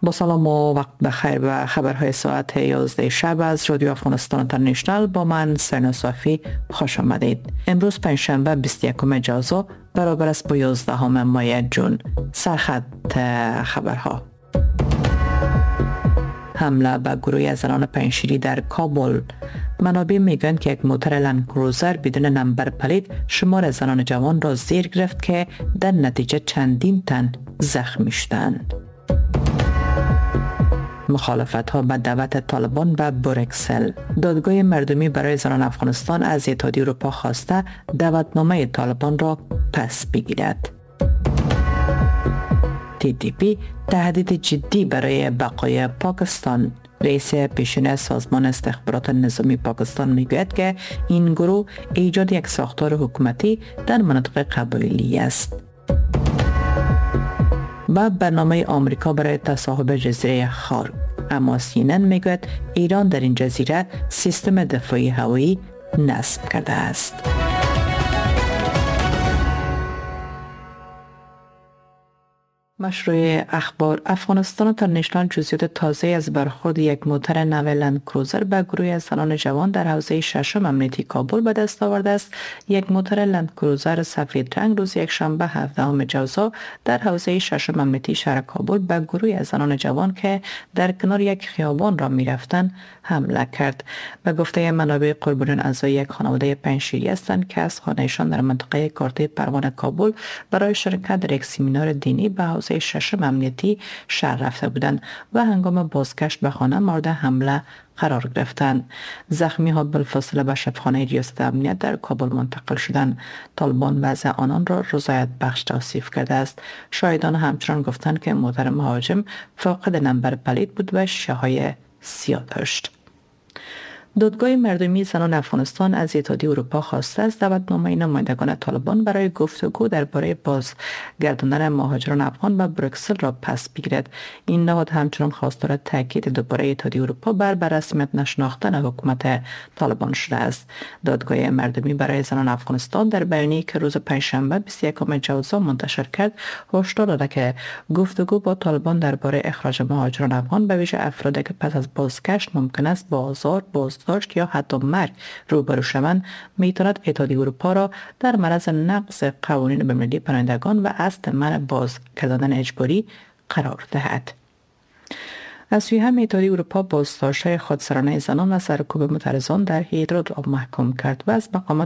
با سلام و وقت بخیر و خبرهای ساعت 11 شب از رادیو افغانستان اینترنشنال با من سرنا صافی خوش آمدید. امروز پنجشنبه 21 ژانویه برابر است با 11 ماه جون. سرخط خبرها: حمله به گروه زنان پنجشیری در کابل. منابع میگویند که یک موتر لند کروزر بدون نمبر پلیت شمار زنان جوان را زیر گرفت که در نتیجه چندین تن زخمی شدند. مخالفت ها به دعوت طالبان به بروکسل. دادگاه مردمی برای زنان افغانستان از اتحادیه اروپا خواسته دعوتنامه طالبان را پس بگیرد. TTP تهدید جدی برای بقای پاکستان. رئیس پیشین سازمان استخبارات نظامی پاکستان میگوید که این گروه ایجاد یک ساختار حکومتی در مناطق قبایلی است. و برنامه آمریکا برای تصاحب جزیره خارک. اما CNN میگوید ایران در این جزیره سیستم دفاعی هوایی نصب کرده است. مشروع اخبار: افغانستان اینترنشنال جزئیات تازه از برخورد یک موتر نو لند کروزر به گروه زنان جوان در حوزه ششم امنیتی کابل به دست آورده است. یک موتر لند کروزر سفید رنگ روز یکشنبه 17 ژانویه در حوزه ششم امنیتی شهر کابل به گروه زنان جوان که در کنار یک خیابان را می‌رفتند حمله کرد. به گفته منابع، قربانیان اعضای یک خانواده پنجشیری هستند که از خانه‌شان در منطقه کارته پروانه کابل برای شرکت در یک سمینار دینی به حوزه ششم امنیتی شهر رفته بودند و هنگام بازگشت به خانه مورد حمله قرار گرفتند. زخمی ها بالفاصله به شفاخانه ریاست امنیت در کابل منتقل شدند. طالبان وضع آنان را رضایت بخش توصیف کرده است. شاهدان همچنان گفتند که موتر مهاجم فاقد نمبر پلیت بود و شیهه‌های سیاه داشت. دادگاه مردمی زنان افغانستان از اتحادیه اروپا خواسته است دعوتنامه نمایندگان طالبان برای گفتگو درباره بازگرداندن مهاجران افغان به بروکسل را پس بگیرد. این نهاد همچنان خواستار تاکید دوباره اتحادیه اروپا بر رسمیت نشناختن حکومت طالبان شده است. دادگاه مردمی برای زنان افغانستان در بیانیه‌ای که روز پنجشنبه 21 ژانویه منتشر کرد هشدار داده که گفتگو با طالبان درباره اخراج مهاجران افغان به ویژه افرادی که پس از بازگشت ممکن است با آزار، داشت یا حتی مرگ روبرو شوند میتواند اتحادیه اروپا را در معرض نقض قوانین بین‌المللی پناهندگان و اصل منع بازگرداندن اجباری قرار دهد. از سوی هم اتحادیه اروپا بازداشت‌های خودسرانه زنان و سرکوب معترضان در هیدرو را محکوم کرد و از مقامات